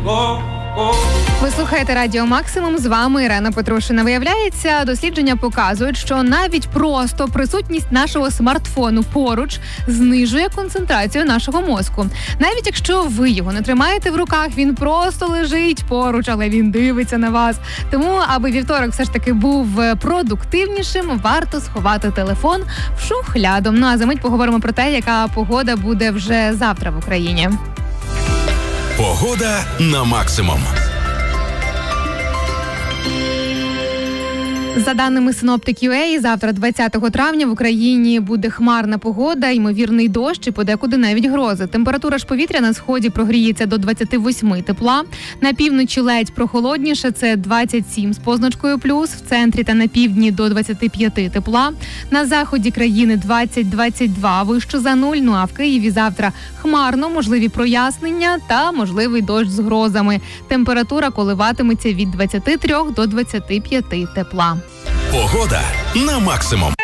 Ви слухаєте Радіо Максимум, з вами Ірина Петрушина. Виявляється, дослідження показують, що навіть просто присутність нашого смартфону поруч знижує концентрацію нашого мозку. Навіть якщо ви його не тримаєте в руках, він просто лежить поруч, але він дивиться на вас. Тому, аби вівторок все ж таки був продуктивнішим, варто сховати телефон в шухляду. Ну а за мить поговоримо про те, яка погода буде вже завтра в Україні. Погода на максимум. За даними Synoptic.ua, завтра, 20 травня, в Україні буде хмарна погода, ймовірний дощ і подекуди навіть грози. Температура ж повітря на сході прогріється до 28 тепла. На півночі ледь прохолодніше, це 27 з позначкою плюс. В центрі та на півдні до 25 тепла. На заході країни 20-22 вище за нуль. Ну а в Києві завтра хмарно, можливі прояснення та можливий дощ з грозами. Температура коливатиметься від 23 до 25 тепла. Погода на максимум.